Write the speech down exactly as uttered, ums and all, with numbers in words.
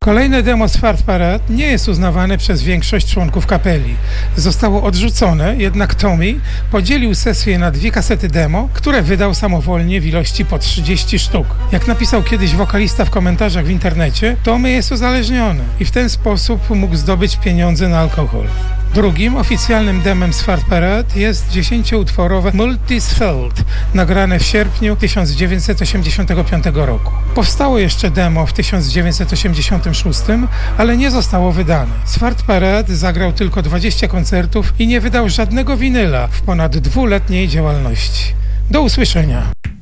Kolejne demo z Fart Parade nie jest uznawane przez większość członków kapeli. Zostało odrzucone, jednak Tommy podzielił sesję na dwie kasety demo, które wydał samowolnie w ilości po trzydzieści sztuk. Jak napisał kiedyś wokalista w komentarzach w internecie, Tommy jest uzależniony i w ten sposób mógł zdobyć pieniądze na alkohol. Drugim oficjalnym demem z Fart Parade jest dziesięcioutworowe Multisfeld, nagrane w sierpniu tysiąc dziewięćset osiemdziesiątego piątego roku. Powstało jeszcze demo w tysiąc dziewięćset osiemdziesiątym szóstym, ale nie zostało wydane. Z Fart Parade zagrał tylko dwadzieścia koncertów i nie wydał żadnego winyla w ponad dwuletniej działalności. Do usłyszenia!